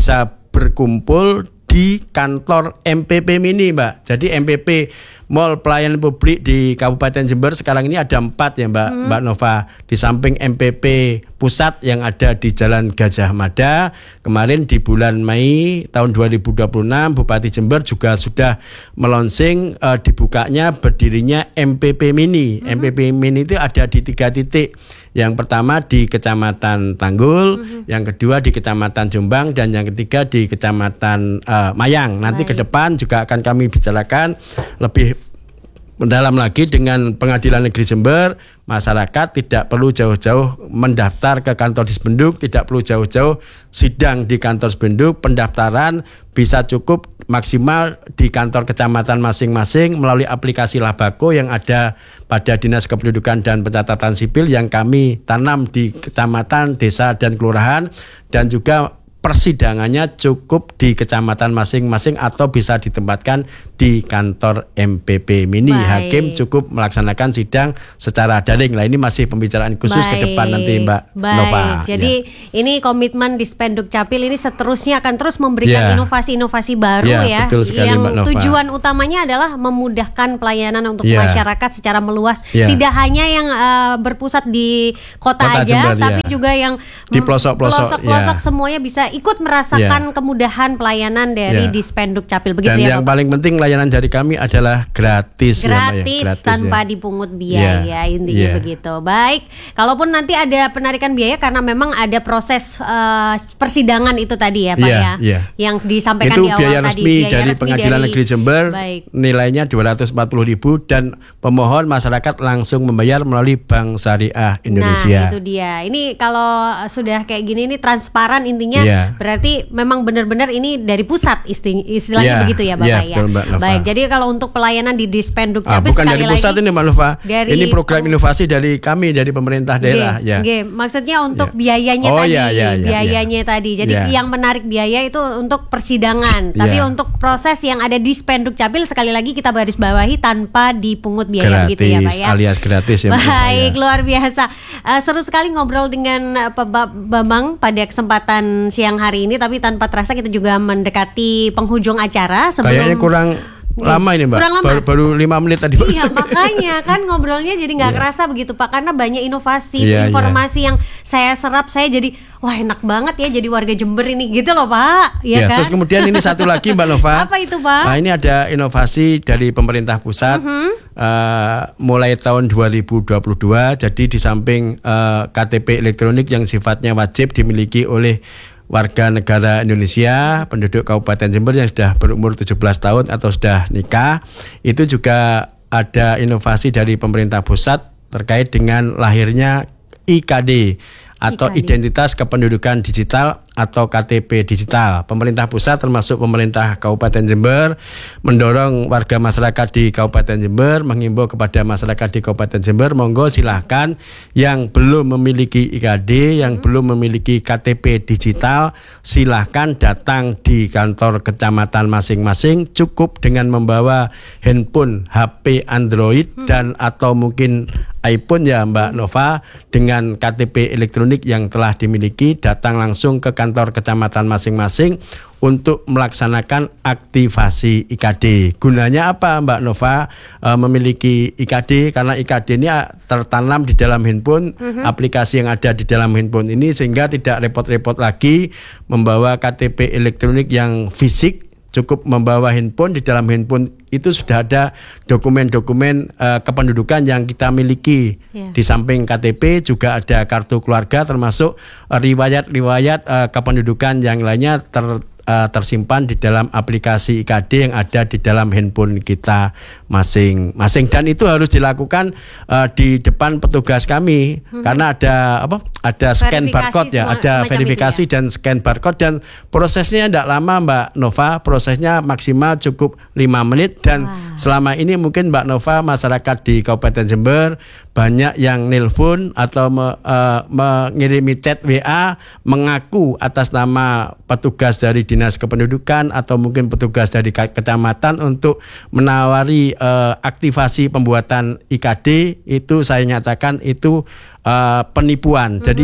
berkumpul di kantor M P P Mini, Mbak. Jadi M P P Mall Pelayanan Publik di Kabupaten Jember sekarang ini ada empat ya, Mbak, hmm. Mbak Nova. Di samping M P P Pusat yang ada di Jalan Gajah Mada, kemarin di bulan Mei tahun dua ribu dua puluh enam Bupati Jember juga sudah melonsing uh, dibukanya berdirinya M P P Mini. Hmm. M P P Mini itu ada di tiga titik. Yang pertama di Kecamatan Tanggul, mm-hmm. yang kedua di Kecamatan Jombang, dan yang ketiga di Kecamatan uh, Mayang. Nanti Baik. Ke depan juga akan kami bicarakan lebih mendalam lagi dengan Pengadilan Negeri Jember. Masyarakat tidak perlu jauh-jauh mendaftar ke kantor Dispenduk, tidak perlu jauh-jauh sidang di kantor Dispenduk. Pendaftaran bisa cukup maksimal di kantor kecamatan masing-masing melalui aplikasi Labako yang ada pada Dinas Kependudukan dan Pencatatan Sipil yang kami tanam di kecamatan, desa, dan kelurahan, dan juga persidangannya cukup di kecamatan masing-masing atau bisa ditempatkan di kantor M P P Mini. Baik. Hakim cukup melaksanakan sidang secara daring. Lah ini masih pembicaraan khusus Baik. Ke depan nanti, Mbak Baik. Nova. Jadi ya. Ini komitmen Dispenduk Capil ini seterusnya akan terus memberikan ya. Inovasi-inovasi baru ya, ya betul sekali, yang Mbak Nova. Tujuan utamanya adalah memudahkan pelayanan untuk ya. masyarakat secara meluas. Ya. Tidak hanya yang uh, berpusat di kota, kota aja, Jember, tapi ya. juga yang di pelosok-pelosok, pelosok-pelosok ya. semuanya bisa ikut merasakan ya. kemudahan pelayanan dari ya. Dispenduk Capil. Begitu Dan ya, yang Bapak? paling penting layanan dari kami adalah gratis, gratis, ya, gratis tanpa ya. dipungut biaya, ya. intinya ya. begitu. Baik, kalaupun nanti ada penarikan biaya karena memang ada proses uh, persidangan itu tadi ya, Pak ya, ya, ya. yang disampaikan itu di awal biaya tadi. Resmi biaya dari resmi Pengadilan dari, Negeri Jember, baik. nilainya dua ratus empat puluh ribu dan pemohon masyarakat langsung membayar melalui Bank Syariah Indonesia. Nah, itu dia. Ini kalau sudah kayak gini ini transparan intinya, ya. berarti memang benar-benar ini dari pusat istilahnya ya. begitu ya, Bapak ya. ya. Betul, Mbak Nova. Baik, jadi kalau untuk pelayanan di Dispenduk Capil, ah, bukan dari pusat lagi, ini Mbak Nova. Dari, ini program inovasi dari kami dari pemerintah daerah. G, ya. G. Maksudnya untuk ya. biayanya oh, tadi, ya, ya, ya, biayanya ya. tadi. Jadi ya. yang menarik biaya itu untuk persidangan. Tapi ya. untuk proses yang ada di Dispenduk Capil sekali lagi kita garis bawahi tanpa dipungut biaya gratis, gitu ya, Pak ya. Alias gratis ya. Baik, ya. luar biasa. Uh, seru sekali ngobrol dengan uh, Pak Bambang pada kesempatan siang hari ini, tapi tanpa terasa kita juga mendekati penghujung acara. Sebelum Kayaknya kurang lama ini, Mbak. Lama. Baru, baru lima menit tadi. Iya, makanya kan ngobrolnya jadi nggak yeah. kerasa begitu, Pak, karena banyak inovasi, yeah, informasi yeah. yang saya serap, saya jadi wah enak banget ya jadi warga Jember ini gitu loh, Pak. Ya, yeah, kan? Terus kemudian ini satu lagi, Mbak Nova. Apa itu, Pak? Nah, ini ada inovasi dari pemerintah pusat mm-hmm. uh, mulai tahun dua ribu dua puluh dua. Jadi di samping uh, K T P elektronik yang sifatnya wajib dimiliki oleh warga negara Indonesia, penduduk Kabupaten Jember yang sudah berumur tujuh belas tahun atau sudah nikah, itu juga ada inovasi dari pemerintah pusat terkait dengan lahirnya I K D atau I K D. Identitas Kependudukan Digital atau K T P digital. Pemerintah pusat termasuk pemerintah Kabupaten Jember mendorong warga masyarakat di Kabupaten Jember, menghimbau kepada masyarakat di Kabupaten Jember, monggo silahkan yang belum memiliki I K D, yang hmm. belum memiliki K T P digital, silahkan datang di kantor kecamatan masing-masing, cukup dengan membawa handphone, H P Android hmm. dan atau mungkin iPhone ya, Mbak Nova, dengan K T P elektronik yang telah dimiliki, datang langsung ke kantor kecamatan masing-masing untuk melaksanakan aktivasi I K D. Gunanya apa, Mbak Nova, e, memiliki I K D? Karena I K D ini tertanam di dalam handphone, mm-hmm. aplikasi yang ada di dalam handphone ini, sehingga tidak repot-repot lagi membawa K T P elektronik yang fisik. Cukup membawa handphone, di dalam handphone itu sudah ada dokumen-dokumen uh, kependudukan yang kita miliki. Yeah. Di samping K T P juga ada kartu keluarga, termasuk uh, riwayat-riwayat uh, kependudukan yang lainnya ter, uh, tersimpan di dalam aplikasi I K D yang ada di dalam handphone kita masing-masing. Dan itu harus dilakukan uh, di depan petugas kami, hmm. karena ada apa? Ada scan verifikasi barcode ya, ada verifikasi ya. Dan scan barcode, dan prosesnya tidak lama, Mbak Nova. Prosesnya maksimal cukup lima menit, dan wow. selama ini mungkin Mbak Nova, masyarakat di Kabupaten Jember banyak yang nelpon atau me, uh, mengirimi chat W A mengaku atas nama petugas dari Dinas Kependudukan atau mungkin petugas dari kecamatan untuk menawari uh, aktivasi pembuatan I K D. Itu saya nyatakan itu uh, penipuan. Mm-hmm. Jadi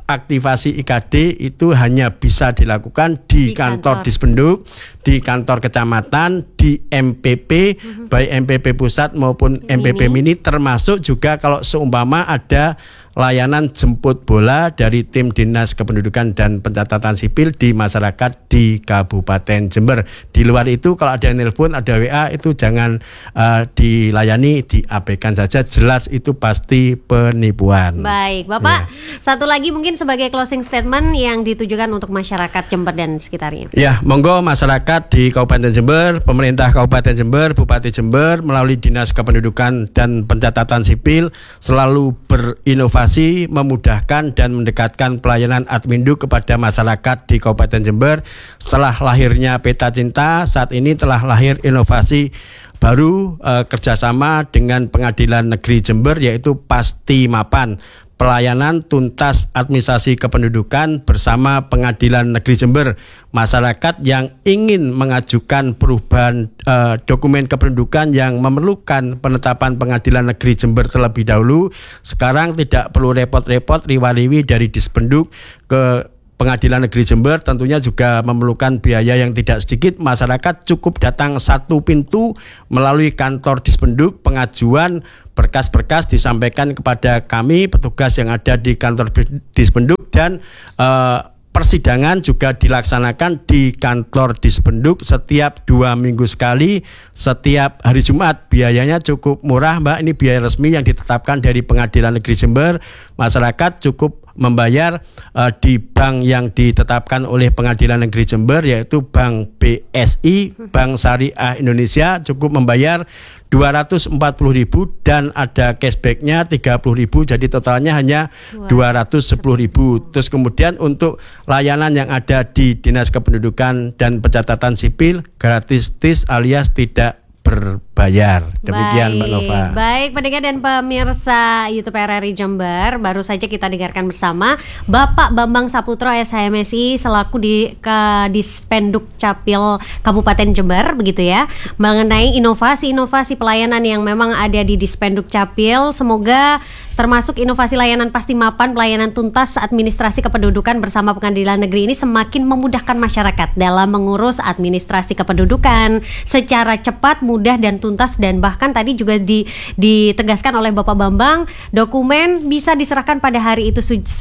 aktivasi I K D itu hanya bisa dilakukan di, di kantor, kantor Dispenduk, di kantor kecamatan, di M P P, mm-hmm. baik M P P pusat maupun Mini. M P P mini, termasuk juga kalau seumpama ada layanan jemput bola dari tim Dinas Kependudukan dan Pencatatan Sipil di masyarakat di Kabupaten Jember. Di luar itu kalau ada yang nelpon, ada W A, itu jangan uh, dilayani, diabaikan saja, jelas itu pasti penipuan. Baik, Bapak, ya. Satu lagi mungkin sebagai closing statement yang ditujukan untuk masyarakat Jember dan sekitarnya. Ya, monggo masyarakat di Kabupaten Jember, pemerintah Kabupaten Jember, Bupati Jember melalui Dinas Kependudukan dan Pencatatan Sipil selalu berinovasi, memudahkan dan mendekatkan pelayanan Adminduk kepada masyarakat di Kabupaten Jember. Setelah lahirnya Peta Cinta, saat ini telah lahir inovasi baru eh, kerjasama dengan Pengadilan Negeri Jember, yaitu Pasti Mapan, pelayanan tuntas administrasi kependudukan bersama Pengadilan Negeri Jember. Masyarakat yang ingin mengajukan perubahan eh, dokumen kependudukan yang memerlukan penetapan Pengadilan Negeri Jember terlebih dahulu, sekarang tidak perlu repot-repot riwariwi dari Dispenduk ke Pengadilan Negeri Jember. Tentunya juga memerlukan biaya yang tidak sedikit. Masyarakat cukup datang satu pintu melalui kantor Dispenduk, pengajuan berkas-berkas disampaikan kepada kami petugas yang ada di kantor Dispenduk, dan uh, persidangan juga dilaksanakan di kantor Dispenduk setiap dua minggu sekali, setiap hari Jumat. Biayanya cukup murah, Mbak. Ini biaya resmi yang ditetapkan dari Pengadilan Negeri Jember. Masyarakat cukup membayar uh, di bank yang ditetapkan oleh Pengadilan Negeri Jember, yaitu Bank B S I, Bank Syariah Indonesia, cukup membayar dua ratus empat puluh ribu dan ada cashbacknya tiga puluh ribu, jadi totalnya hanya dua ratus sepuluh ribu. Terus kemudian untuk layanan yang ada di Dinas Kependudukan dan Pencatatan Sipil gratis tis alias tidak berbayar. Demikian, Mbak Nova. Baik, pendengar dan pemirsa YouTube R R I Jember, baru saja kita dengarkan bersama Bapak Bambang Saputro S H M S I selaku di ke Dispenduk Capil Kabupaten Jember, begitu ya, mengenai inovasi-inovasi pelayanan yang memang ada di Dispenduk Capil. Semoga termasuk inovasi layanan Pasti Mapan, pelayanan tuntas administrasi kependudukan bersama Pengadilan Negeri ini semakin memudahkan masyarakat dalam mengurus administrasi kependudukan secara cepat, mudah dan tuntas. Dan bahkan tadi juga di, ditegaskan oleh Bapak Bambang, dokumen bisa diserahkan pada hari itu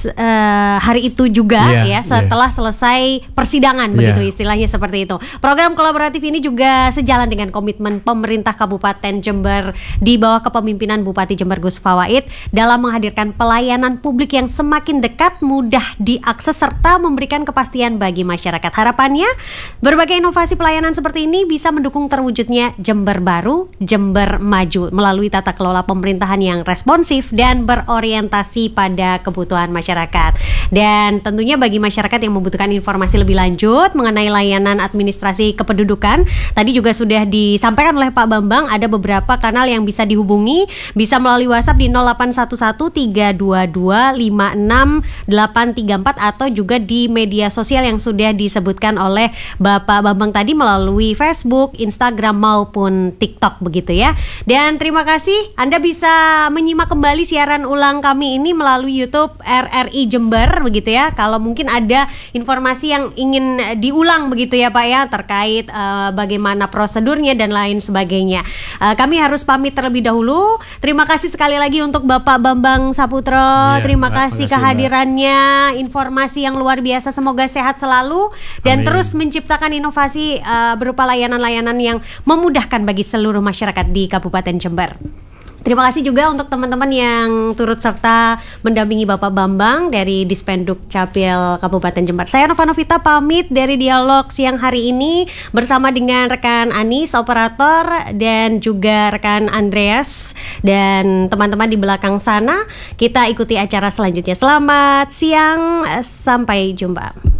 uh, hari itu juga yeah, ya setelah yeah. selesai persidangan, begitu yeah. istilahnya seperti itu. Program kolaboratif ini juga sejalan dengan komitmen pemerintah Kabupaten Jember di bawah kepemimpinan Bupati Jember Gus Fawaid dalam menghadirkan pelayanan publik yang semakin dekat, mudah diakses, serta memberikan kepastian bagi masyarakat. Harapannya, berbagai inovasi pelayanan seperti ini bisa mendukung terwujudnya Jember baru, Jember maju, melalui tata kelola pemerintahan yang responsif dan berorientasi pada kebutuhan masyarakat. Dan tentunya bagi masyarakat yang membutuhkan informasi lebih lanjut mengenai layanan administrasi kependudukan, tadi juga sudah disampaikan oleh Pak Bambang, ada beberapa kanal yang bisa dihubungi, bisa melalui WhatsApp di nol delapan satu satu tiga dua dua lima enam delapan tiga empat atau juga di media sosial yang sudah disebutkan oleh Bapak Bambang tadi melalui Facebook, Instagram maupun TikTok, begitu ya. Dan terima kasih, Anda bisa menyimak kembali siaran ulang kami ini melalui YouTube R R I Jember, begitu ya. Kalau mungkin ada informasi yang ingin diulang, begitu ya Pak ya, terkait uh, bagaimana prosedurnya dan lain sebagainya. Uh, kami harus pamit terlebih dahulu. Terima kasih sekali lagi untuk Bapak Bambang Saputro, ya, terima Mbak, kasih kehadirannya, Mbak. Informasi yang luar biasa, semoga sehat selalu dan Amin. Terus menciptakan inovasi uh, berupa layanan-layanan yang memudahkan bagi seluruh masyarakat di Kabupaten Jember. Terima kasih juga untuk teman-teman yang turut serta mendampingi Bapak Bambang dari Dispenduk Capil Kabupaten Jember. Saya Nova Novita pamit dari dialog siang hari ini bersama dengan rekan Anis, operator, dan juga rekan Andreas dan teman-teman di belakang sana. Kita ikuti acara selanjutnya. Selamat siang, sampai jumpa.